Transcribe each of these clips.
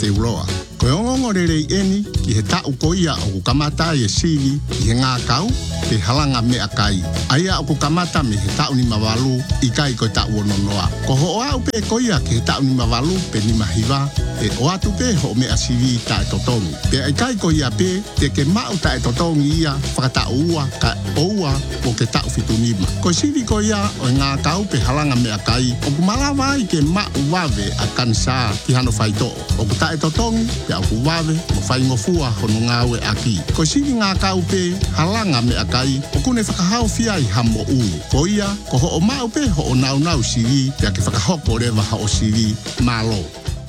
te uroa. Ko ongo rere eni ki he tau koia o kukamata e siri i he ngā kau te halanga me akai. Aia o kukamata me he tau ni mawalu i kai ko tau ononoa. Ko ho oa upe koia ki he tau ni mawalu pe ni mahiwa e o atu pe ho me asiri ta e totongi. Pe ai kai koia pe te ke mau ta e totongi ia whakatau ua ka oua o ke tau fitunima. Ko siri koia o ngā kau pe halanga me akai o kumalawa i ke mau wawe a kansa ki hano whaito. O kuta e totongi pe au kuwawe mo whai ngofua hono ngāwe aki. Ko siri ngā kau pe halanga me akai o kune whakahau fia i hamo ui. Ko ia ko ho o mau pe ho o nau siri pe ake whakahoko rewa ha o siri malo.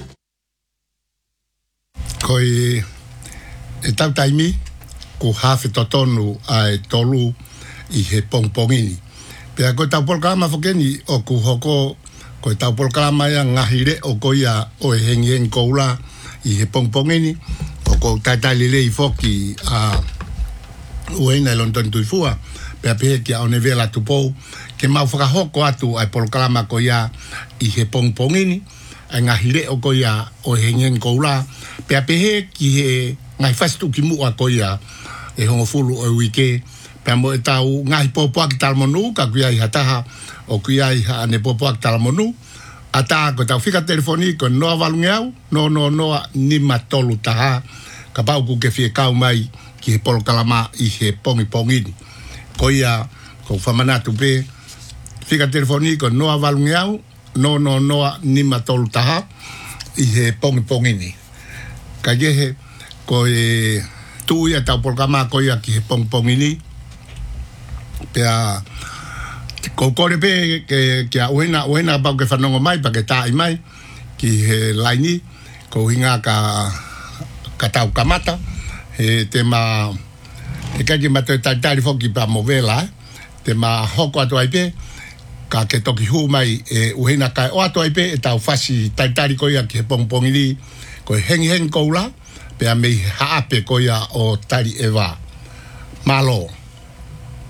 Ko e tau taimi ko hawhi totonu ai tolu i he pongpongini. Pea ko tau polkama whakeni o ku hoko ko tau polkama ia ngahire o ko ia o e hengi koula i he pongpongini o ko taitai lei foki a uena i London tuifua. Pea pehe ki a onevela tupou ke mau whakahoko atu ai polkama ko ia i he pongpongini ai ngahire o ko ia o e hengi koula. Pea pehe ki he ngai fastu ki mua ko ia e hongo fulu o wike. Pea mo e tau ngahi popoa ki talmonu ka kuia i hataha o kuia i ane popoa ki talmonu. Ata ko tau whika telefoni ko noa walungeau, noa ni matolu taha. Ka pau ku ke fie kau mai ki he polokalama i he pongipongini. Ko ia ko whamanatu pe whika telefoni ko noa walungeau, noa ni matolu taha i he pongipongini. Ka yehe ko e tu ia tau polkama ko ia ki he pongipongini. Pea ko kore pe ke a uena pau ke whanongo mai pa ke tai mai ki he laini ko hinga ka tau kamata he te ma e kaki mato e taitari foki pa movela te ma hoko atu ai pe ka ke toki hu mai e uena kai o atu ai pe e tau fasi taitari ko ia ki he pongpongini ko hengi koula pe a mei haape ko ia o tari ewa malo.